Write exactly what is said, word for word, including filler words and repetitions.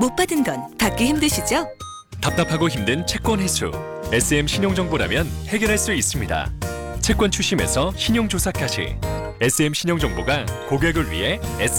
못 받은 건 받기 힘드시죠? 답답하고 힘든 채권 회수. 에스엠 신용정보라면 해결할 수 있습니다. 채권 추심에서 신용조사까지. 에스엠 신용정보가 고객을 위해